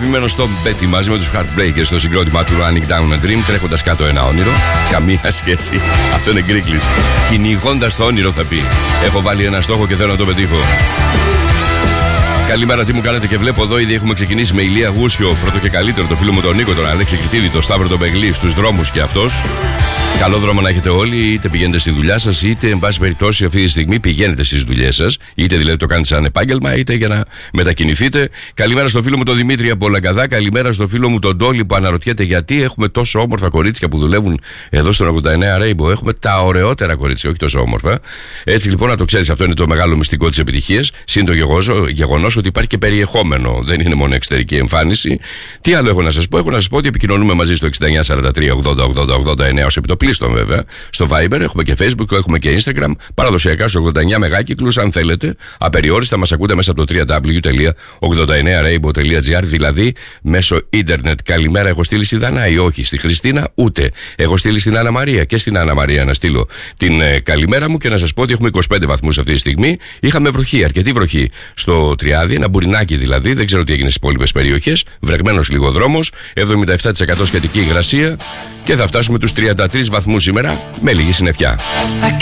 αγαπημένο στο Betty μαζί με τους Heartbreakers στο συγκρότημα του Running Down a Dream, τρέχοντας κάτω ένα όνειρο. Καμία σχέση. Αυτό είναι γκρίκλις. Κυνηγώντας το όνειρο θα πει. Έχω βάλει ένα στόχο και θέλω να το πετύχω. Καλημέρα, τι μου κάνετε και βλέπω εδώ ήδη έχουμε ξεκινήσει με Ηλία Γούσιο, πρώτο και καλύτερο, το φίλο μου τον Νίκο, τον Αλέξη Κριτίδη, τον Σταύρο τον Πεγλή, στους δρόμους και αυτός. Καλό δρόμο να έχετε όλοι, είτε πηγαίνετε στη δουλειά σας, είτε εν πάση περιπτώσει αυτή τη στιγμή πηγαίνετε στις δουλειές σας, είτε δηλαδή το κάνετε σαν επάγγελμα, είτε για να μετακινηθείτε. Καλημέρα στο φίλο μου τον Δημήτρη από Λαγκαδά, καλημέρα στο φίλο μου τον Ντόλι που αναρωτιέται γιατί έχουμε τόσο όμορφα κορίτσια που δουλεύουν εδώ στον 89 Rainbow. Έχουμε τα ωραιότερα κορίτσια, όχι τόσο όμορφα. Έτσι λοιπόν να το ξέρεις, αυτό είναι το μεγάλο μυστικό της επιτυχίας. Συν το γεγονός ότι υπάρχει και περιεχόμενο, δεν είναι μόνο εξωτερική εμφάνιση. Τι άλλο έχω να σας πω? Έχω να σας πω ότι επικοινωνούμε μαζί στο 6943808089 ως επιτοπλίστων βέβαια. Στο Viber έχουμε και Facebook, έχουμε και Instagram. Παραδοσιακά στους 89 μεγάκυκλους, αν θέλετε. Απεριόριστα μας ακούτε μέσα από το www.89rainbow.gr, δηλαδή μέσω ίντερνετ. Καλημέρα, έχω στείλει στη Δανάη, όχι στη Χριστίνα, ούτε. Έχω στείλει στην Άννα Μαρία και στην Άννα Μαρία να στείλω την καλημέρα μου και να σας πω ότι έχουμε 25 βαθμούς αυτή τη στιγμή. Είχαμε βροχή, αρκετή βροχή στο Τριάδι, ένα μπουρινάκι δηλαδή, δεν ξέρω τι έγινε στις υπόλοιπες περιοχές. Βρεγμένος λίγο δρόμος, 77% σχετική υγρασία και θα φτάσουμε τους 33 βαθμούς σήμερα με λίγη συννεφιά.